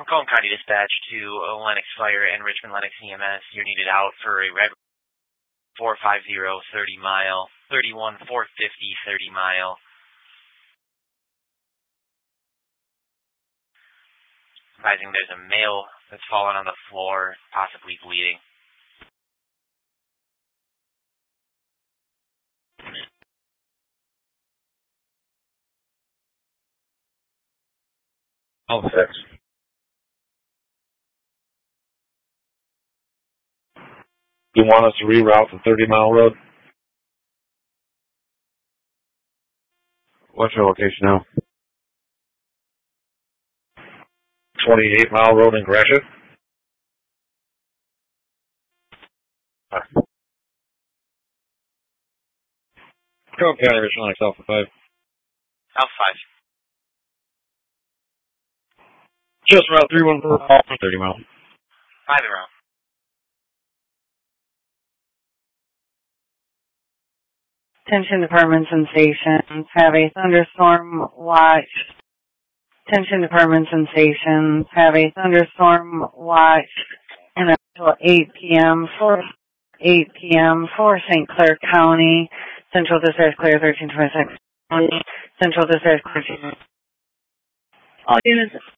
Macomb County Dispatch to Lennox Fire and Richmond Lennox EMS. You're needed out for a red 450 30 mile, 31 450 30 mile. Advising there's a male that's fallen on the floor, possibly bleeding. All 6. You want us to reroute the 30-mile road? What's your location now? 28-mile road in Gratiot? Macomb County, Richmond Lennox, Alpha 5. Alpha 5. Just route 314 call for 30 mile. 5 around. Attention departments and stations have a thunderstorm watch. Attention departments and stations have a thunderstorm watch until 8 p.m. for St. Clair County. Central Dispatch clear 1326. Central Dispatch clear. All units